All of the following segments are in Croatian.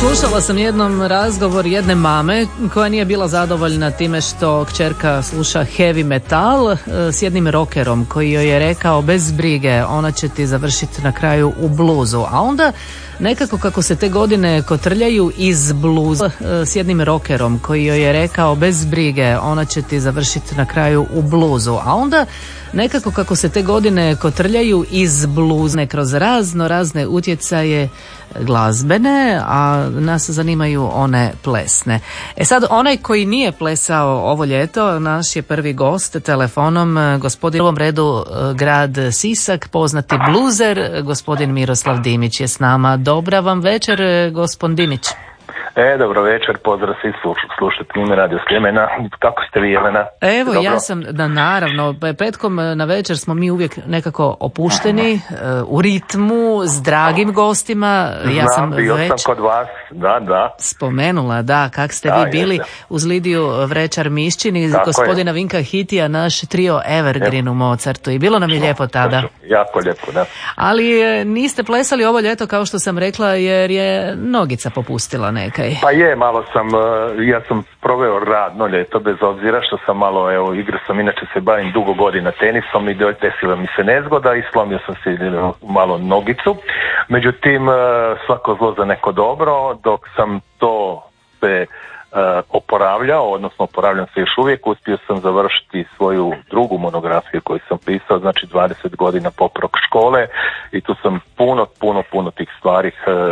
Slušala sam jednom razgovor jedne mame koja nije bila zadovoljna time što kćerka sluša heavy metal s jednim rockerom koji joj je rekao bez brige, ona će ti završiti na kraju u bluzu. A onda nekako kako se te godine kotrljaju iz bluza s jednim rockerom koji joj je rekao bez brige, ona će ti završiti na kraju u bluzu. A onda nekako kako se te godine kotrljaju iz bluzne kroz razne utjecaje glazbene, a nas zanimaju one plesne. E sad, onaj koji nije plesao ovo ljeto, naš je prvi gost telefonom, gospodin u prvom redu grad Sisak, poznati bluzer, gospodin Miroslav Dimić je s nama. Dobra vam večer, gospodin Dimić. Dobro večer, pozdrav svi slušateljima Radio Sljemena. Kako ste vi, Jelena? Evo, dobro? Ja sam, naravno, petkom na večer smo mi uvijek nekako opušteni, u ritmu, s dragim gostima. Ja sam bio sam kod vas, da. Spomenula, kak ste vi bili uz Lidiju Vrečar-Mišćin i gospodina Vinka Hitija, naš trio Evergreen u Mozartu. I bilo nam je lijepo tada. Jako lijepo, da. Ali niste plesali ovo ljeto, kao što sam rekla, jer je nogica popustila neka. Pa je, malo sam, ja sam proveo radno ljeto, bez obzira što sam malo, igrao sam, inače se bavim dugo godina tenisom i desila mi se nezgoda i slomio sam se malo nogicu. Međutim, svako zlo za neko dobro, dok sam to se oporavljao, odnosno oporavljam se još uvijek, uspio sam završiti svoju drugu monografiju koju sam pisao, znači 20 godina pop rock škole i tu sam puno tih stvari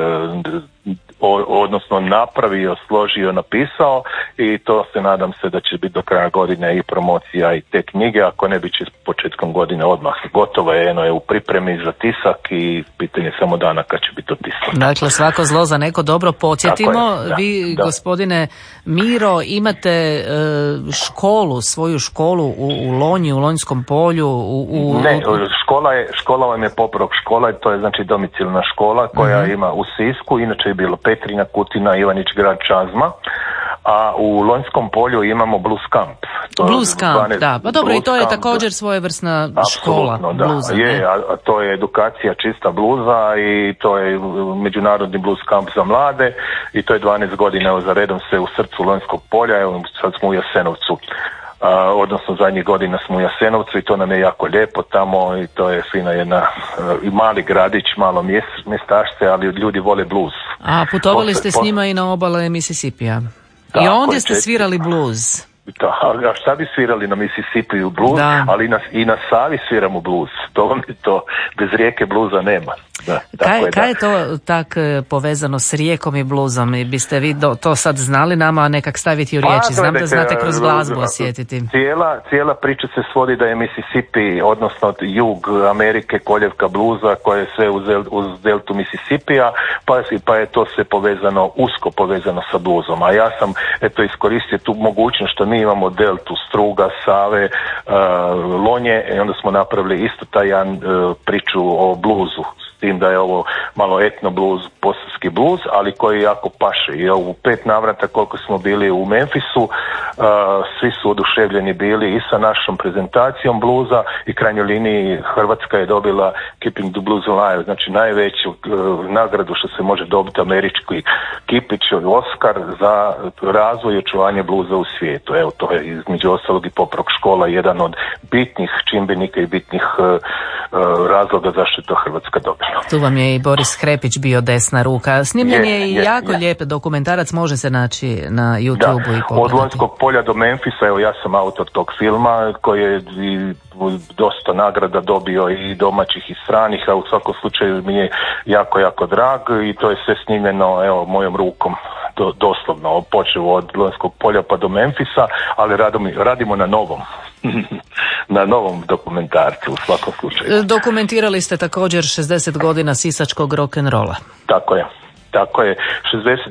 odnosno napravio, složio, napisao i to se nadam se da će biti do kraja godine i promocija i te knjige, ako ne bit će početkom godine odmah gotovo je u pripremi za tisak i pitanje samo dana kad će biti otisano. Dakle, svako zlo za neko dobro. Podsjetimo, vi gospodine Miro imate svoju školu u Lonji, u Lonjskom polju. Ne, škola vam je pop rock škola, to je znači domicilna škola koja ima u Sisku, inače je bilo Petrina, Kutina, Ivanić Grad, Čazma, a u Lonjskom polju imamo Blues Camp. Blues Camp, da. Pa dobro, i to je također svojevrsna škola bluza. Je, a to je edukacija čista bluza i to je međunarodni Blues Camp za mlade i to je 12 godina za redom se u srcu Lonjskog polja, sad smo u Jasenovcu. Odnosno zadnjih godina smo u Jasenovcu i to nam je jako lijepo tamo i to je fina jedna mali gradić, malo mjestašce, ali ljudi vole blues. A putovali ste s njima i na obale Mississippija. I ondje ste svirali blues. Da, a šta bi svirali na Mississippiju blues, ali i na Savi sviramo blues. To bez rijeke bluza nema. Kaj je to tak povezano s rijekom i bluzom? I biste vi to sad znali nama nekak staviti u riječi? Znam da znate kroz glazbu osjetiti. Cijela priča se svodi da je Mississippi, odnosno jug Amerike, koljevka bluza koja je sve uz deltu Mississippija, pa je to sve usko povezano sa bluzom. A ja sam iskoristio tu mogućnost što mi imamo deltu Struga, Save, Lonje i onda smo napravili isto taj priču o bluzu. Tim da je ovo malo etno bluz, posavski bluz, ali koji jako paše. I u 5 navrata koliko smo bili u Memphisu, svi su oduševljeni bili i sa našom prezentacijom bluza i krajnjoj liniji Hrvatska je dobila Keeping the Blues Alive, znači najveću nagradu što se može dobiti američki kipić, Oscar za razvoj i očuvanje bluza u svijetu. Evo, to je između ostalog i pop rock škola jedan od bitnih čimbenika i bitnih razloga zašto je to Hrvatska dobila. Tu vam je i Boris Hrepić bio desna ruka. Snimljen je i jako lijep dokumentarac, može se naći na YouTubeu i pogledati. Od Lonjskog polja do Memphisa, evo ja sam autor tog filma koji je dosta nagrada dobio i domaćih i stranih, a u svakom slučaju mi je jako drag i to je sve snimljeno mojom rukom. Doslovno, počeo od Lonjskog polja pa do Memphisa, ali radimo na novom dokumentarcu u svakom slučaju. Dokumentirali ste također 60 godina sisačkog rock'n'rolla. Tako je. 60